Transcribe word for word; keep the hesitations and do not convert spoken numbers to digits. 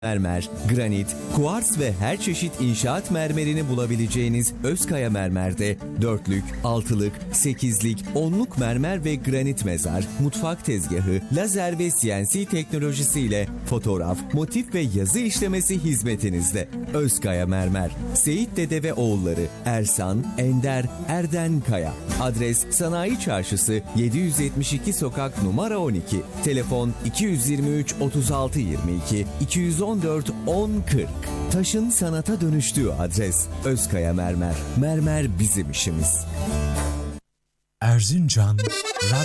Mermer, granit, kuars ve her çeşit inşaat mermerini bulabileceğiniz Özkaya Mermer'de dörtlük, altılık, sekizlik, onluk mermer ve granit mezar, mutfak tezgahı, lazer ve C N C teknolojisiyle fotoğraf, motif ve yazı işlemesi hizmetinizde. Özkaya Mermer, Seyit Dede ve oğulları Ersan, Ender, Erden Kaya. Adres Sanayi Çarşısı yedi yüz yetmiş iki sokak numara on iki. Telefon iki yüz yirmi üç otuz altı yirmi iki iki yüz on dört on kırk. Taşın sanata dönüştüğü adres Özkaya Mermer. Mermer bizim işimiz. Erzincan